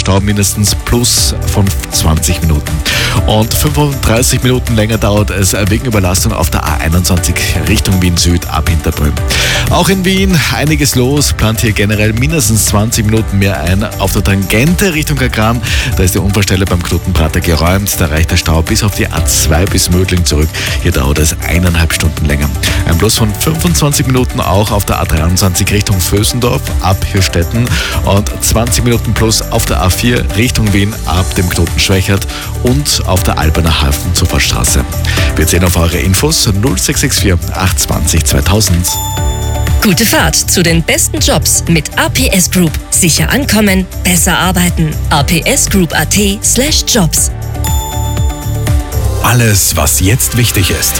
Stau mindestens plus von 20 Minuten. Und 35 Minuten länger dauert es wegen Überlastung auf der A21 Richtung Wien Süd ab Hinterbrünn. Auch in Wien einiges los, plant hier generell mindestens 20 Minuten mehr ein. Auf der Tangente Richtung Kagran, da ist die Unfallstelle beim Knotenprater geräumt. Da reicht der Stau bis auf die A2 bis Mödling zurück. Hier dauert es 1,5 Stunden länger. Ein Plus von 25 Minuten auch auf der A23 Richtung Vösendorf ab Hirstetten und 20 Minuten plus auf der A4 Richtung Wien ab dem Knoten Schwächert und auf der Alberner Hafen Zufahrtsstraße. Wir sehen auf eure Infos 0664 820 2000. Gute Fahrt zu den besten Jobs mit APS Group. Sicher ankommen, besser arbeiten. apsgroup.at/jobs. Alles, was jetzt wichtig ist.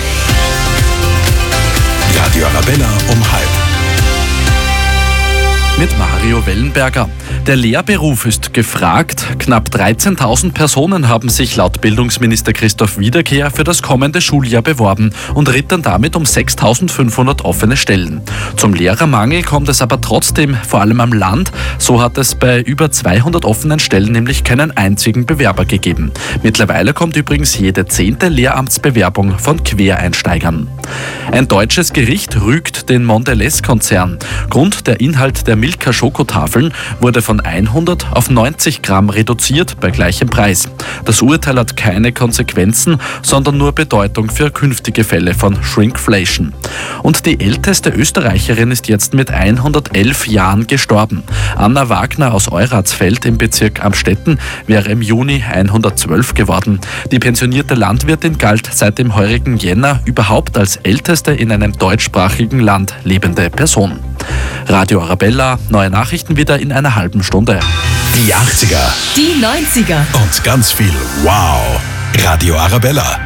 Radio Arabella um 12:30. Mit Mario Wellenberger. Der Lehrberuf ist gefragt. Knapp 13.000 Personen haben sich laut Bildungsminister Christoph Wiederkehr für das kommende Schuljahr beworben und rittern damit um 6.500 offene Stellen. Zum Lehrermangel kommt es aber trotzdem, vor allem am Land. So hat es bei über 200 offenen Stellen nämlich keinen einzigen Bewerber gegeben. Mittlerweile kommt übrigens jede 10. Lehramtsbewerbung von Quereinsteigern. Ein deutsches Gericht rügt den Mondelez-Konzern. Grund: der Inhalt der Milka-Schokotafeln wurde von 100 auf 90 Gramm reduziert bei gleichem Preis. Das Urteil hat keine Konsequenzen, sondern nur Bedeutung für künftige Fälle von Shrinkflation. Und die älteste Österreicherin ist jetzt mit 111 Jahren gestorben. Anna Wagner aus Euratsfeld im Bezirk Amstetten wäre im Juni 112 geworden. Die pensionierte Landwirtin galt seit dem heurigen Jänner überhaupt als älteste in einem deutschsprachigen Land lebende Person. Radio Arabella, neue Nachrichten wieder in einer halben Stunde. Die 80er. Die 90er. Und ganz viel Wow. Radio Arabella.